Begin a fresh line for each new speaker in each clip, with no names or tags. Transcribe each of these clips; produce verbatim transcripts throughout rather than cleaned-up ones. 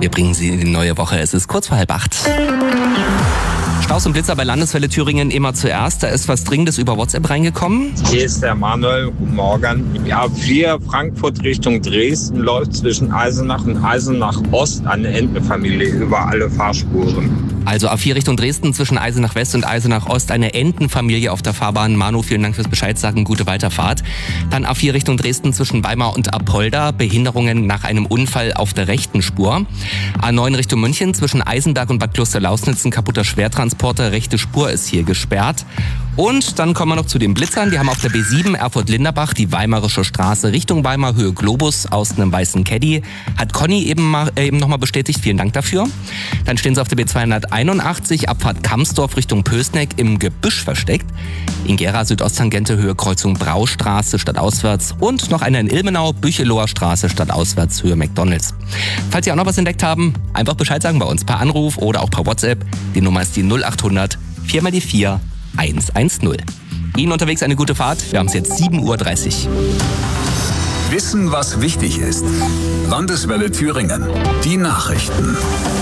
Wir bringen Sie in die neue Woche. Es ist kurz vor halb acht. Staus und Blitzer bei Landeswelle Thüringen immer zuerst. Da ist was Dringendes über WhatsApp reingekommen.
Hier ist der Manuel. Guten Morgen. Ja, vier Frankfurt Richtung Dresden läuft zwischen Eisenach und Eisenach Ost eine Entenfamilie über alle Fahrspuren.
Also A vier Richtung Dresden zwischen Eisenach West und Eisenach Ost eine Entenfamilie auf der Fahrbahn. Manu, vielen Dank fürs Bescheid sagen. Gute Weiterfahrt. Dann A vier Richtung Dresden zwischen Weimar und Apolda. Behinderungen nach einem Unfall auf der rechten Spur. A neun Richtung München zwischen Eisenberg und Bad Kloster-Lausnitz ein kaputter Schwertransporter. Rechte Spur ist hier gesperrt. Und dann kommen wir noch zu den Blitzern. Die haben auf der B sieben Erfurt-Linderbach die Weimarische Straße Richtung Weimar, Höhe Globus aus einem weißen Caddy. Hat Conny eben, mal, äh, eben nochmal bestätigt. Vielen Dank dafür. Dann stehen sie auf der B zweihunderteinundachtzig, Abfahrt Kamsdorf Richtung Pößneck im Gebüsch versteckt. In Gera Südosttangente, Höhe Kreuzung Braustraße stadtauswärts. Und noch eine in Ilmenau, Bücheloher Straße stadtauswärts, Höhe McDonalds. Falls Sie auch noch was entdeckt haben, einfach Bescheid sagen bei uns per Anruf oder auch per WhatsApp. Die Nummer ist die null achthundert vier mal die vier eins eins null. Ihnen unterwegs eine gute Fahrt. Wir haben es jetzt sieben Uhr dreißig.
Wissen, was wichtig ist. Landeswelle Thüringen. Die Nachrichten.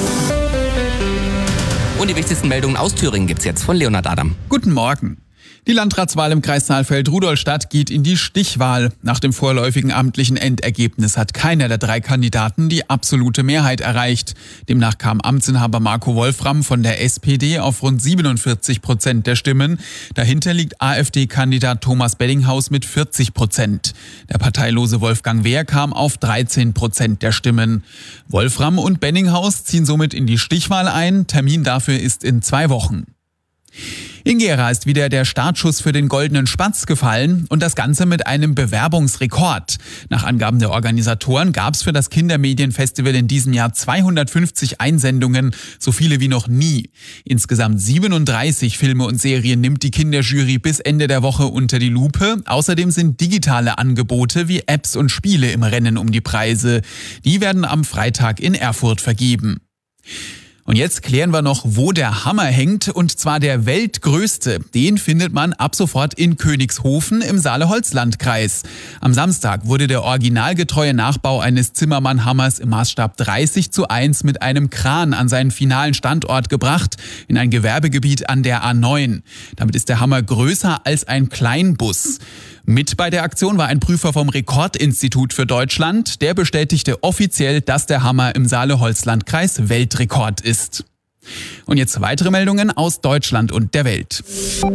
Und die wichtigsten Meldungen aus Thüringen gibt's jetzt von Leonhard Adam.
Guten Morgen. Die Landratswahl im Kreis Saalfeld-Rudolstadt geht in die Stichwahl. Nach dem vorläufigen amtlichen Endergebnis hat keiner der drei Kandidaten die absolute Mehrheit erreicht. Demnach kam Amtsinhaber Marco Wolfram von der S P D auf rund siebenundvierzig Prozent der Stimmen. Dahinter liegt AfD-Kandidat Thomas Benninghaus mit vierzig Prozent. Der parteilose Wolfgang Wehr kam auf dreizehn Prozent der Stimmen. Wolfram und Benninghaus ziehen somit in die Stichwahl ein. Termin dafür ist in zwei Wochen. In Gera ist wieder der Startschuss für den Goldenen Spatz gefallen und das Ganze mit einem Bewerbungsrekord. Nach Angaben der Organisatoren gab es für das Kindermedienfestival in diesem Jahr zweihundertfünfzig Einsendungen, so viele wie noch nie. Insgesamt siebenunddreißig Filme und Serien nimmt die Kinderjury bis Ende der Woche unter die Lupe. Außerdem sind digitale Angebote wie Apps und Spiele im Rennen um die Preise. Die werden am Freitag in Erfurt vergeben. Und jetzt klären wir noch, wo der Hammer hängt, und zwar der weltgrößte. Den findet man ab sofort in Königshofen im Saale-Holzland-Kreis. Am Samstag wurde der originalgetreue Nachbau eines Zimmermann-Hammers im Maßstab dreißig zu eins mit einem Kran an seinen finalen Standort gebracht, in ein Gewerbegebiet an der A neun. Damit ist der Hammer größer als ein Kleinbus. Mit bei der Aktion war ein Prüfer vom Rekordinstitut für Deutschland. Der bestätigte offiziell, dass der Hammer im Saale-Holzland-Kreis Weltrekord ist. Und jetzt weitere Meldungen aus Deutschland und der Welt.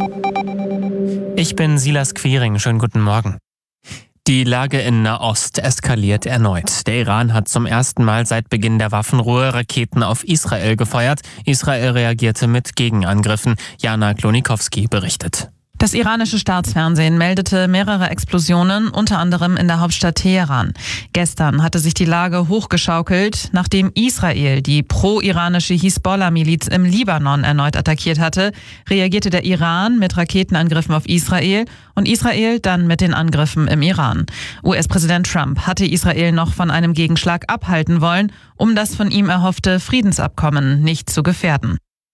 Ich bin Silas Quiring. Schönen guten Morgen. Die Lage in Nahost eskaliert erneut. Der Iran hat zum ersten Mal seit Beginn der Waffenruhe Raketen auf Israel gefeuert. Israel reagierte mit Gegenangriffen. Jana Klonikowski berichtet.
Das iranische Staatsfernsehen meldete mehrere Explosionen, unter anderem in der Hauptstadt Teheran. Gestern hatte sich die Lage hochgeschaukelt, nachdem Israel die pro-iranische Hisbollah-Miliz im Libanon erneut attackiert hatte, reagierte der Iran mit Raketenangriffen auf Israel und Israel dann mit den Angriffen im Iran. U S-Präsident Trump hatte Israel noch von einem Gegenschlag abhalten wollen, um das von ihm erhoffte Friedensabkommen nicht zu gefährden.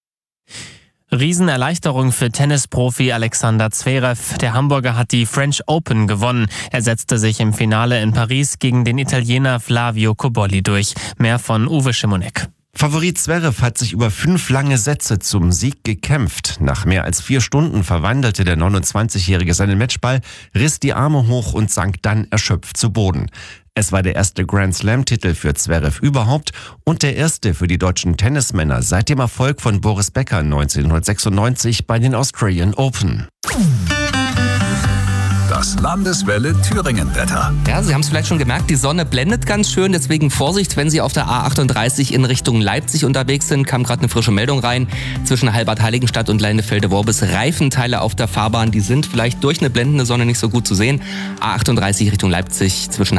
Riesenerleichterung für Tennisprofi Alexander Zverev. Der Hamburger hat die French Open gewonnen. Er setzte sich im Finale in Paris gegen den Italiener Flavio Cobolli durch. Mehr von Uwe Schimonek.
Favorit Zverev hat sich über fünf lange Sätze zum Sieg gekämpft. Nach mehr als vier Stunden verwandelte der neunundzwanzigjährige seinen Matchball, riss die Arme hoch und sank dann erschöpft zu Boden. Es war der erste Grand-Slam-Titel für Zverev überhaupt und der erste für die deutschen Tennismänner seit dem Erfolg von Boris Becker neunzehnhundertsechsundneunzig bei den Australian Open.
Das Landeswelle Thüringen-Wetter.
Ja, Sie haben es vielleicht schon gemerkt, die Sonne blendet ganz schön, deswegen Vorsicht, wenn Sie auf der A achtunddreißig in Richtung Leipzig unterwegs sind, kam gerade eine frische Meldung rein. Zwischen Halbert-Heiligenstadt und Leinefelde-Worbis Reifenteile auf der Fahrbahn, die sind vielleicht durch eine blendende Sonne nicht so gut zu sehen. A achtunddreißig Richtung Leipzig zwischen